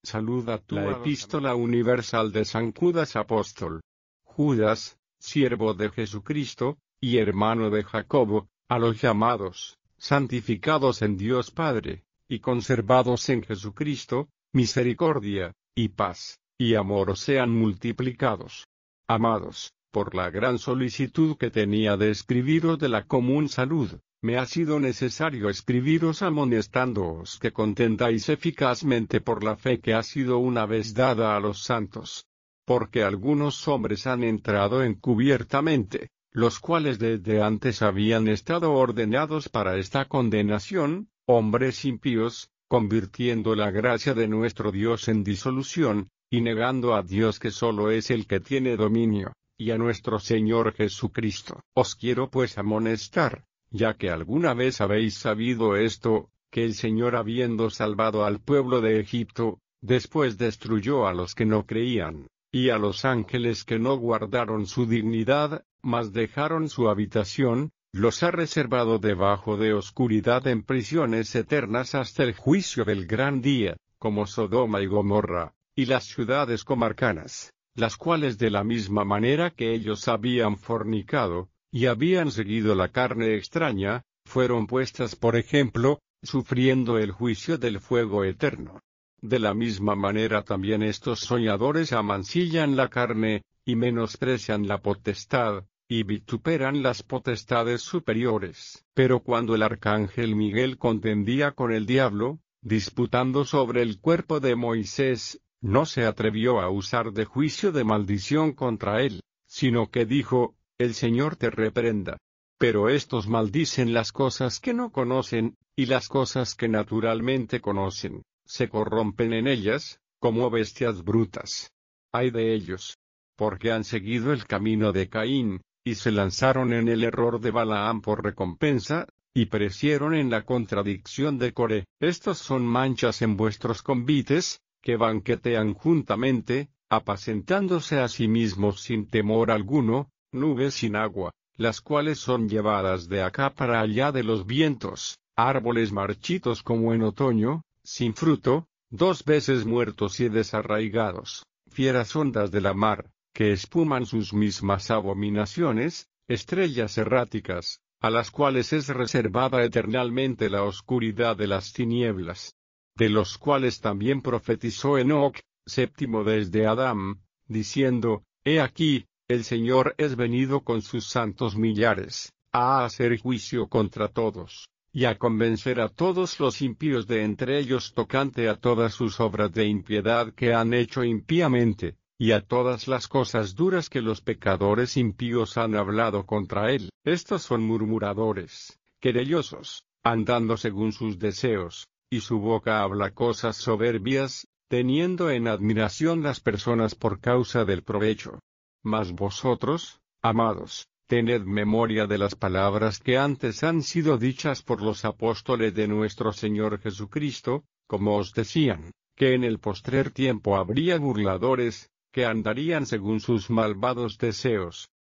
saluda tú la epístola universal de San Judas apóstol. Judas, siervo de Jesucristo, y hermano de Jacobo, a los llamados, santificados en Dios Padre, y conservados en Jesucristo, misericordia, y paz, y amor os sean multiplicados. Amados, por la gran solicitud que tenía de escribiros de la común salud, me ha sido necesario escribiros amonestándoos que contendáis eficazmente por la fe que ha sido una vez dada a los santos. Porque algunos hombres han entrado encubiertamente, los cuales desde antes habían estado ordenados para esta condenación, hombres impíos, convirtiendo la gracia de nuestro Dios en disolución, y negando a Dios que solo es el que tiene dominio, y a nuestro Señor Jesucristo. Os quiero pues amonestar, ya que alguna vez habéis sabido esto, que el Señor habiendo salvado al pueblo de Egipto, después destruyó a los que no creían, y a los ángeles que no guardaron su dignidad, mas dejaron su habitación, los ha reservado debajo de oscuridad en prisiones eternas hasta el juicio del gran día, como Sodoma y Gomorra, y las ciudades comarcanas, las cuales de la misma manera que ellos habían fornicado, y habían seguido la carne extraña, fueron puestas por ejemplo, sufriendo el juicio del fuego eterno. De la misma manera también estos soñadores amancillan la carne, y menosprecian la potestad, y vituperan las potestades superiores. Pero cuando el arcángel Miguel contendía con el diablo, disputando sobre el cuerpo de Moisés, no se atrevió a usar de juicio de maldición contra él, sino que dijo, el Señor te reprenda. Pero estos maldicen las cosas que no conocen, y las cosas que naturalmente conocen, se corrompen en ellas, como bestias brutas. Ay de ellos, porque han seguido el camino de Caín, y se lanzaron en el error de Balaam por recompensa, y perecieron en la contradicción de Coré. Estos son manchas en vuestros convites, que banquetean juntamente, apacentándose a sí mismos sin temor alguno, nubes sin agua, las cuales son llevadas de acá para allá de los vientos, árboles marchitos como en otoño, sin fruto, 2 veces muertos y desarraigados, fieras ondas de la mar, que espuman sus mismas abominaciones, estrellas erráticas, a las cuales es reservada eternalmente la oscuridad de las tinieblas, de los cuales también profetizó Enoc, séptimo desde Adán, diciendo, he aquí, el Señor es venido con sus santos millares, a hacer juicio contra todos, y a convencer a todos los impíos de entre ellos tocante a todas sus obras de impiedad que han hecho impíamente, y a todas las cosas duras que los pecadores impíos han hablado contra él. Estos son murmuradores, querellosos, andando según sus deseos, y su boca habla cosas soberbias, teniendo en admiración las personas por causa del provecho. Mas vosotros, amados, tened memoria de las palabras que antes han sido dichas por los apóstoles de nuestro Señor Jesucristo, como os decían, que en el postrer tiempo habría burladores, que andarían según sus malvados deseos,